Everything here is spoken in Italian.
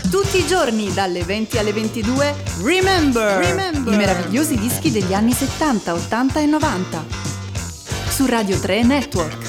Tutti i giorni dalle 20 alle 22 Remember, i meravigliosi dischi degli anni 70, 80 e 90 su Radio 3 Network.